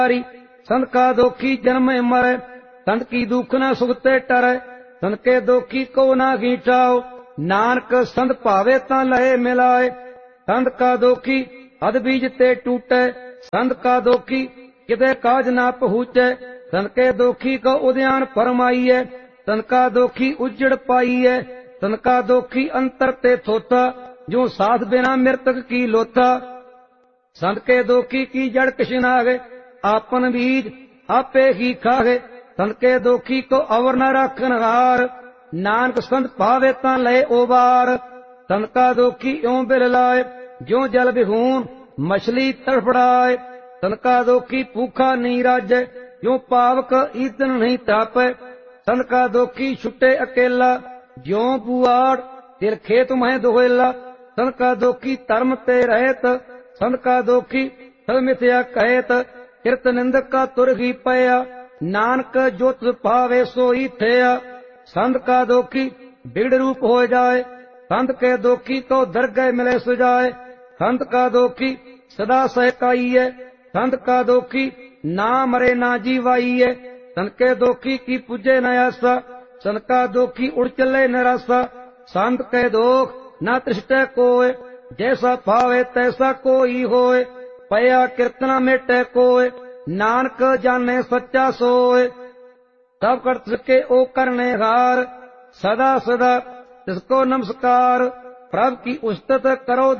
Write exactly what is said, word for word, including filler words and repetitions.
संत का दोखी जन्म मरै, संत की दुख न सुखते टरै। संत के दोखी को ना घीटाओ, नानक संत भावे तां लहे मिलाए। संत का दोखी अध बीज ते टूटै, संत का दोखी किते काज ना पहुँचै। संत के दोखी को उद्यान फरमाईऐ, संत का दोखी उजड़ पाईऐ। संत का दोखी अंतर ते थोथा, जो साथ बिना मृतक की लोथा। संत के दोखी की जड़ किछ नागे, आपन बीज आपे ही खागे। संत के दोखी को अवर न राखन हार, नानक संत भावे तां लय ओबार। संत का दोखी यों बिल लाए, ज्यों जल बिहून मछली तड़फड़ाए। संत का दोखी भूखा नहीं राजै, ज्यों पावक ईंधन नहीं तापै। संत का दोखी छुटे अकेला, ज्यों बुआड़ तिल खेत मह दोहेला। संत का दोखी धर्म ते रहत, संत का दोखी सब मिथ्या कहत। किरत निंदक का तुरही पया, नानक जो तुझ भावे सोई थया। संत का दोखी बिगड़ रूप हो जाए, संत के दोखी को दरगह मिले सुजाए। संत का दोखी सदा सहकाई है, संत का दोखी ना मरे ना जीवाई है। संत के दोखी की पूजे न आसा, संत का दोखी उड़ चले निराशा। संत के दोख ना तृष्टै कोय, जैसा भावे तैसा कोई होय। पया कीर्तना मेटे कोय, नानक जाने सच्चा सोय। सब कर सके ओ करने हार, सदा सदा तिसको नमस्कार। प्रभु की उस्तत करो